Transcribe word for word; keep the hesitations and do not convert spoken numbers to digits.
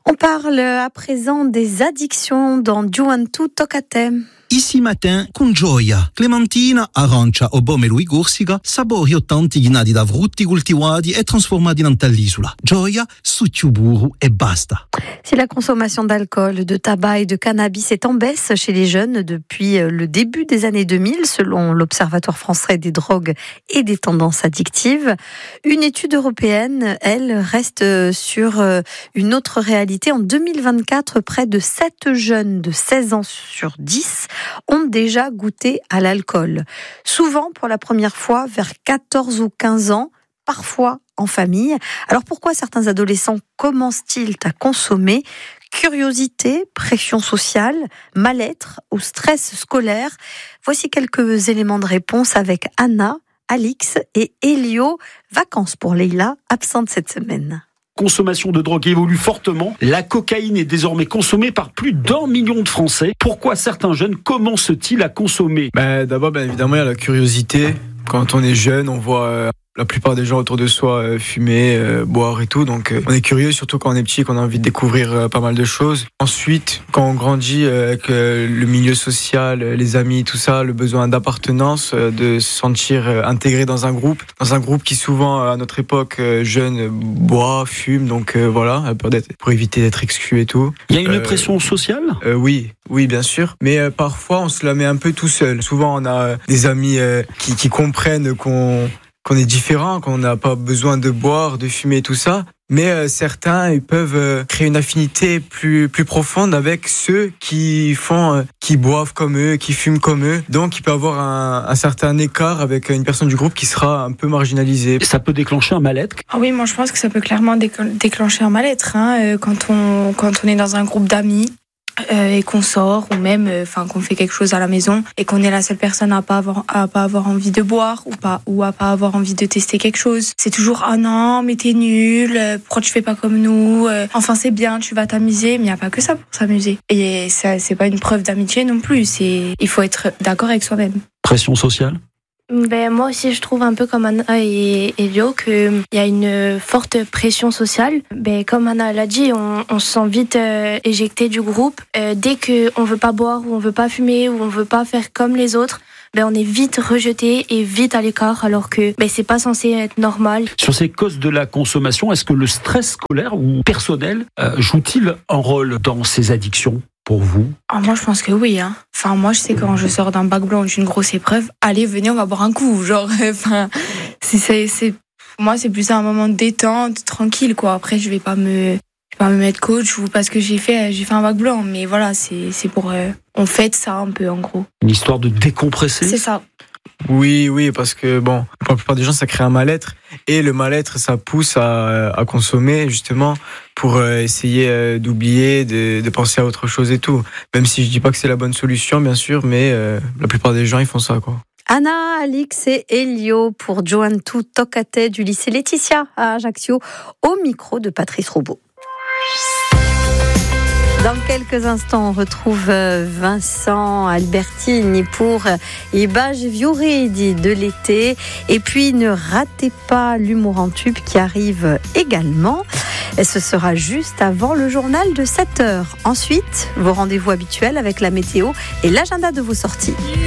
On parle à présent des addictions dans Gioventù Toccate. Ici matin, con gioia, clementina, arancia o pomelo corsica, sapori ottanti ghinati da frutti coltivati e trasformati in all'isola. Gioia, succio burro e basta. Si la consommation d'alcool, de tabac et de cannabis est en baisse chez les jeunes depuis le début des années deux mille, selon l'Observatoire français des drogues et des tendances addictives, une étude européenne, elle, reste sur une autre réalité. En deux mille vingt-quatre, près de sept jeunes de seize ans sur dix ont déjà goûté à l'alcool. Souvent pour la première fois vers quatorze ou quinze ans, parfois en famille. Alors pourquoi certains adolescents commencent-ils à consommer ? Curiosité, pression sociale, mal-être ou stress scolaire ? Voici quelques éléments de réponse avec Anna, Alix et Elio. Vacances pour Leïla, absente cette semaine. Consommation de drogue évolue fortement. La cocaïne est désormais consommée par plus d'un million de Français. Pourquoi certains jeunes commencent-ils à consommer ? bah, D'abord, bien évidemment, il y a la curiosité. Quand on est jeune, on voit euh, la plupart des gens autour de soi euh, fumer, euh, boire et tout. Donc, euh, on est curieux, surtout quand on est petit, qu'on a envie de découvrir euh, pas mal de choses. Ensuite, quand on grandit euh, avec euh, le milieu social, euh, les amis, tout ça, le besoin d'appartenance, euh, de se sentir euh, intégré dans un groupe, dans un groupe qui souvent, à notre époque, euh, jeune, boit, fume. Donc euh, voilà, pour, pour éviter d'être exclu et tout. Il y a une euh, pression sociale ? euh, Oui, oui, bien sûr. Mais euh, parfois, on se la met un peu tout seul. Souvent, on a euh, des amis euh, qui, qui comprennent qu'on qu'on est différent, qu'on n'a pas besoin de boire, de fumer, tout ça. Mais euh, certains, ils peuvent euh, créer une affinité plus plus profonde avec ceux qui font, euh, qui boivent comme eux, qui fument comme eux. Donc, il peut y avoir un, un certain écart avec une personne du groupe qui sera un peu marginalisée. Ça peut déclencher un mal-être ? Ah oui, moi je pense que ça peut clairement déclencher un mal-être hein, euh, quand on quand on est dans un groupe d'amis. Euh, et qu'on sort ou même enfin euh, qu'on fait quelque chose à la maison et qu'on est la seule personne à pas avoir à pas avoir envie de boire ou pas ou à pas avoir envie de tester quelque chose. C'est toujours ah non mais t'es nul, pourquoi tu fais pas comme nous, enfin c'est bien, tu vas t'amuser, mais il y a pas que ça pour s'amuser. Et ça c'est pas une preuve d'amitié non plus, c'est il faut être d'accord avec soi-même. Pression sociale ? Ben, moi aussi, je trouve un peu comme Anna et Elio qu'il y a une forte pression sociale. Ben, comme Anna l'a dit, on, on se sent vite euh, éjecté du groupe. Euh, dès qu'on ne veut pas boire ou on ne veut pas fumer ou on ne veut pas faire comme les autres, ben, on est vite rejeté et vite à l'écart alors que ben, ce n'est pas censé être normal. Sur ces causes de la consommation, est-ce que le stress scolaire ou personnel euh, joue-t-il un rôle dans ces addictions ? Pour vous ? Ah, moi, je pense que oui. Hein. Enfin, moi, je sais quand je sors d'un bac blanc ou d'une grosse épreuve, allez, venez, on va boire un coup. Genre, enfin, c'est, c'est, c'est, pour moi, c'est plus un moment de détente, tranquille, quoi. Après, je vais pas me, je vais pas me mettre coach ou parce que j'ai fait, j'ai fait un bac blanc. Mais voilà, c'est, c'est pour, euh, on fête ça un peu, en gros. Une histoire de décompresser ? C'est ça. Oui, oui, parce que bon, pour la plupart des gens, ça crée un mal-être. Et le mal-être, ça pousse à, à consommer, justement, pour essayer d'oublier, de, de penser à autre chose et tout. Même si je dis pas que c'est la bonne solution, bien sûr, mais euh, la plupart des gens, ils font ça, quoi. Anna, Alix et Elio pour Gioventù Toccate du lycée Laetitia à Ajaccio, au micro de Patrice Roubaud. Dans quelques instants, on retrouve Vincent Albertini pour I Baci Fioriti de l'été. Et puis, ne ratez pas l'humour en tube qui arrive également. Et ce sera juste avant le journal de sept heures. Ensuite, vos rendez-vous habituels avec la météo et l'agenda de vos sorties.